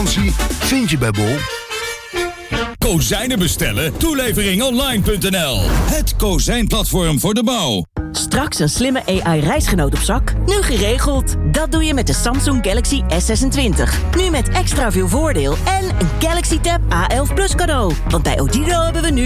garantie vind je bij Bol. Kozijnen bestellen? Toeleveringonline.nl. Het kozijnplatform voor de bouw. Straks een slimme AI-reisgenoot op zak? Nu geregeld. Dat doe je met de Samsung Galaxy S26. Nu met extra veel voordeel en een Galaxy Tab A11 Plus cadeau. Want bij Odido hebben we nu